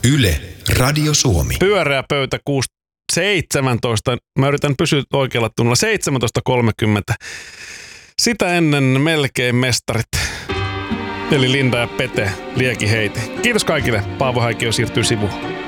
Yle, Radio Suomi. Pyöreä pöytä 17. Mä yritän pysyä oikealla tunnilla. 17.30. Sitä ennen melkein mestarit. Eli Linda ja Pete, Liekiheiti. Kiitos kaikille. Paavo Häikkiö siirtyy sivuun.